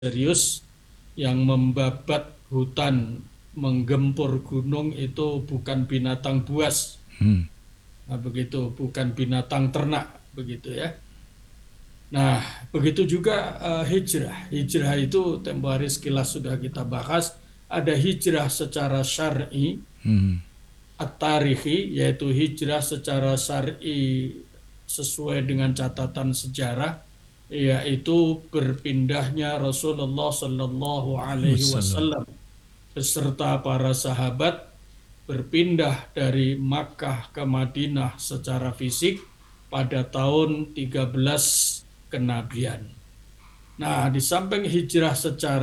serius yang membabat hutan, menggempur gunung itu bukan binatang buas. Hmm. Nah, begitu, bukan binatang ternak, begitu ya. Nah, begitu juga hijrah. Hijrah itu tempo hari sekilas sudah kita bahas. Ada hijrah secara syar'i, Hmm. at-tarihi, yaitu hijrah secara syar'i sesuai dengan catatan sejarah, yaitu berpindahnya Rasulullah Shallallahu Alaihi Wassalam. Wasallam beserta para sahabat berpindah dari Makkah ke Madinah secara fisik pada tahun 13 kenabian. Nah, di samping hijrah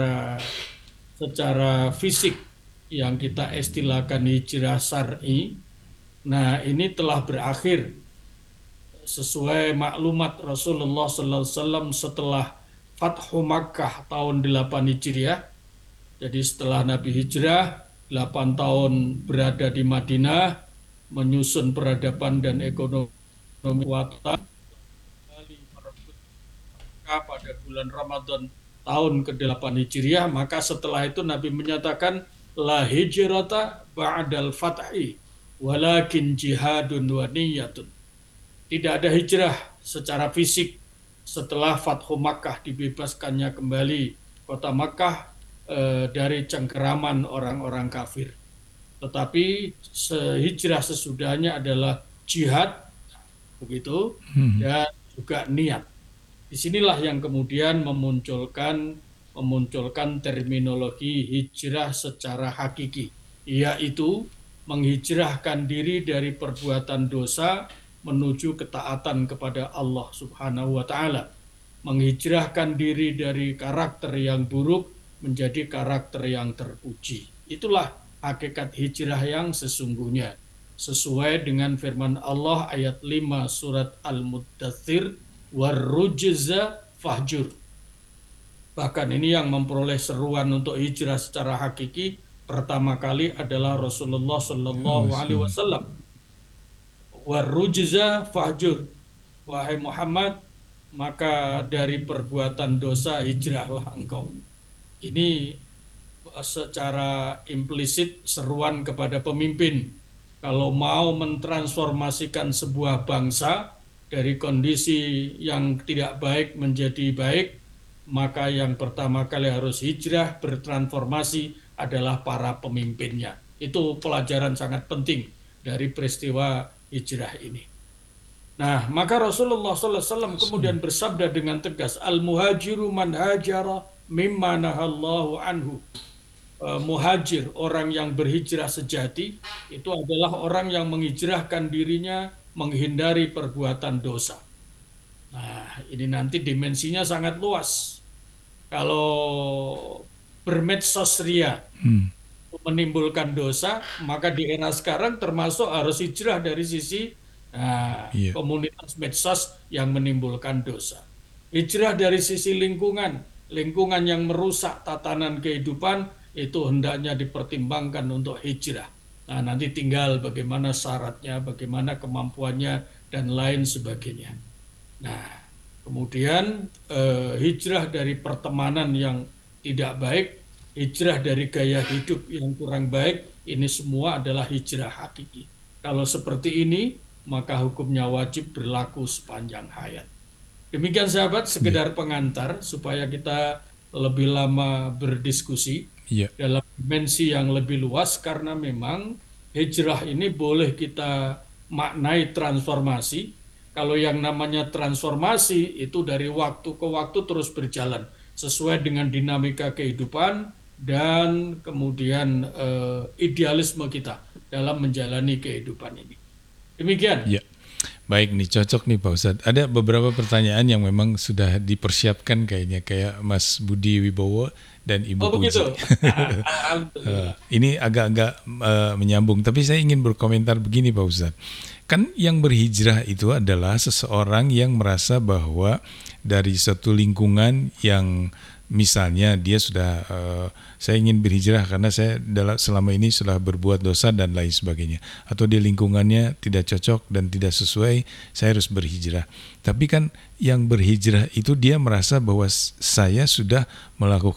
secara fisik yang kita istilahkan hijrah syar'i, nah ini telah berakhir sesuai maklumat Rasulullah Sallallahu Alaihi Wasallam setelah Fathu Makkah tahun 8 Hijriah. Jadi setelah Nabi hijrah, 8 tahun berada di Madinah, menyusun peradaban dan ekonomi kekuatan, kembali merebut Makkah pada bulan Ramadan tahun ke-8 Hijriah, maka setelah itu Nabi menyatakan la hijrata ba'dal fathi walakin jihadun wa niyatun. Tidak ada hijrah secara fisik setelah Fathu Makkah, dibebaskannya kembali kota Makkah dari cengkeraman orang-orang kafir. Tetapi hijrah sesudahnya adalah jihad, begitu, Hmm. dan juga niat. Disinilah yang kemudian memunculkan terminologi hijrah secara hakiki, yaitu menghijrahkan diri dari perbuatan dosa menuju ketaatan kepada Allah Subhanahu wa Ta'ala, menghijrahkan diri dari karakter yang buruk menjadi karakter yang terpuji. Itulah hakikat hijrah yang sesungguhnya, sesuai dengan firman Allah ayat 5 surat Al-Muddathir, warrujza fahjur. Bahkan ini yang memperoleh seruan untuk hijrah secara hakiki pertama kali adalah Rasulullah Shallallahu Alaihi Wassalam. Wasallam. Warrujza fahjur, wahai Muhammad, maka dari perbuatan dosa hijrahlah engkau. Ini secara implisit seruan kepada pemimpin. Kalau mau mentransformasikan sebuah bangsa dari kondisi yang tidak baik menjadi baik, maka yang pertama kali harus hijrah bertransformasi adalah para pemimpinnya. Itu pelajaran sangat penting dari peristiwa hijrah ini. Nah, maka Rasulullah SAW kemudian bersabda dengan tegas, al-muhajiru man hajara mimma nahallahu anhu. Muhajir, orang yang berhijrah sejati, itu adalah orang yang menghijrahkan dirinya menghindari perbuatan dosa. Nah, ini nanti dimensinya sangat luas. Kalau bermedsos ria Hmm. menimbulkan dosa, maka di era sekarang termasuk harus hijrah dari sisi Iya. komunitas medsos yang menimbulkan dosa. Hijrah dari sisi lingkungan, lingkungan yang merusak tatanan kehidupan, itu hendaknya dipertimbangkan untuk hijrah. Nah, nanti tinggal bagaimana syaratnya, bagaimana kemampuannya, dan lain sebagainya. Nah, kemudian hijrah dari pertemanan yang tidak baik, hijrah dari gaya hidup yang kurang baik, ini semua adalah hijrah hakiki. Kalau seperti ini, maka hukumnya wajib berlaku sepanjang hayat. Demikian sahabat, Iya. sekedar pengantar supaya kita lebih lama berdiskusi Iya. dalam dimensi yang lebih luas, karena memang hijrah ini boleh kita maknai transformasi. Kalau yang namanya transformasi itu dari waktu ke waktu terus berjalan sesuai dengan dinamika kehidupan dan kemudian idealisme kita dalam menjalani kehidupan ini. Demikian. Iya. Baik nih, cocok nih Pak Ustadz. Ada beberapa pertanyaan yang memang sudah dipersiapkan kayaknya, kayak Mas Budi Wibowo dan Oh Ibu begitu. Puji. Alhamdulillah. Ini agak-agak menyambung, tapi saya ingin berkomentar begini Pak Ustadz. Kan yang berhijrah itu adalah seseorang yang merasa bahwa dari suatu lingkungan yang misalnya dia sudah saya ingin berhijrah karena saya selama ini sudah berbuat dosa dan lain sebagainya, atau di lingkungannya tidak cocok dan tidak sesuai, saya harus berhijrah. Tapi kan yang berhijrah itu dia merasa bahwa saya sudah melakukan